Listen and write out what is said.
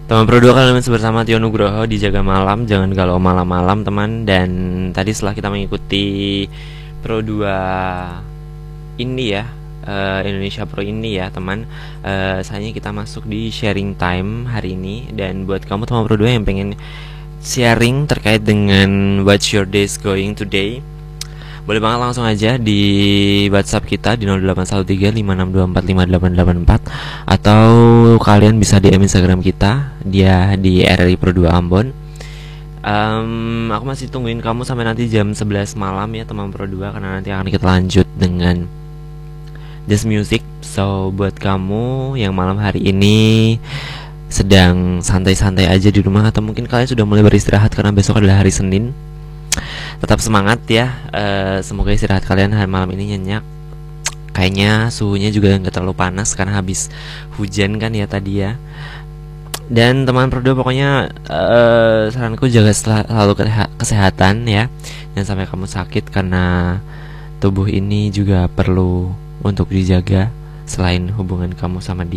Teman Pro 2 kalian masih bersama Tio Nugroho di Jaga Malam. Jangan galau malam-malam teman. Dan tadi setelah kita mengikuti Pro 2 ini ya, Indonesia Pro ini ya teman, saatnya kita masuk di sharing time hari ini. Dan buat kamu teman Pro 2 yang pengen sharing terkait dengan what's your days going today, boleh banget langsung aja di WhatsApp kita di 081356245884, atau kalian bisa DM Instagram kita, dia di RRI Pro 2 Ambon. Aku masih tungguin kamu sampai nanti jam 11 malam ya teman Pro 2, karena nanti akan kita lanjut dengan Just Music. So buat kamu yang malam hari ini sedang santai-santai aja di rumah, atau mungkin kalian sudah mulai beristirahat karena besok adalah hari Senin, tetap semangat ya. Semoga istirahat kalian hari malam ini nyenyak. Kayaknya suhunya juga nggak terlalu panas karena habis hujan kan ya tadi ya. Dan teman Pro 2 pokoknya saranku jaga selalu kesehatan ya. Jangan sampai kamu sakit, karena tubuh ini juga perlu untuk dijaga selain hubungan kamu sama dia.